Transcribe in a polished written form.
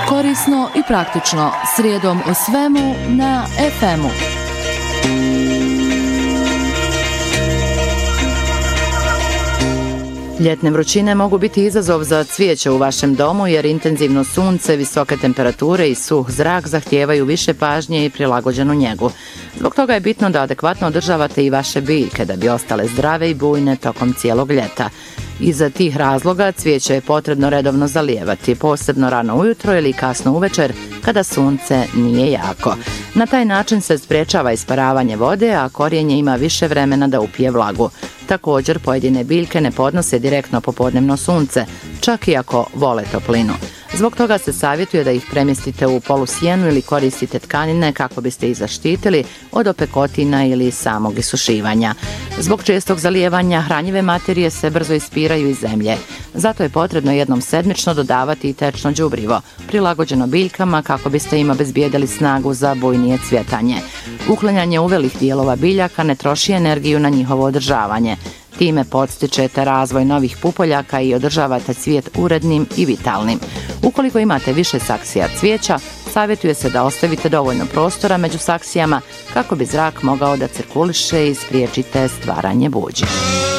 Korisno i praktično, srijedom o svemu na FM-u. Ljetne vrućine mogu biti izazov za cvijeće u vašem domu jer intenzivno sunce, visoke temperature i suh zrak zahtijevaju više pažnje i prilagođenu njegu. Zbog toga je bitno da adekvatno održavate i vaše biljke da bi ostale zdrave i bujne tokom cijelog ljeta. Iza tih razloga cvijeće je potrebno redovno zalijevati, posebno rano ujutro ili kasno uvečer kada sunce nije jako. Na taj način se sprečava isparavanje vode, a korijenje ima više vremena da upije vlagu. Također, pojedine biljke ne podnose direktno popodnevno sunce, čak i ako vole toplinu. Zbog toga se savjetuje da ih premjestite u polusjenu ili koristite tkanine kako biste ih zaštitili od opekotina ili samog isušivanja. Zbog čestog zalijevanja hranjive materije se brzo ispiraju iz zemlje. Zato je potrebno jednom sedmično dodavati i tečno đubrivo, prilagođeno biljkama kako biste im obezbijedili snagu za bujnije cvjetanje. Uklanjanje uvelih dijelova biljaka ne troši energiju na njihovo održavanje. Time podstičete razvoj novih pupoljaka i održavate cvijet urednim i vitalnim. Ukoliko imate više saksija cvijeća, savjetuje se da ostavite dovoljno prostora među saksijama kako bi zrak mogao da cirkuliše i spriječite stvaranje buđi.